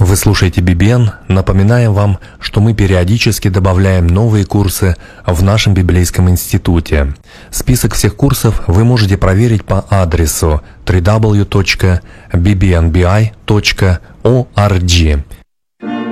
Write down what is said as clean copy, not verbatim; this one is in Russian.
Вы слушаете BBN. Напоминаем вам, что мы периодически добавляем новые курсы в нашем библейском институте. Список всех курсов вы можете проверить по адресу www.bbnbi.org.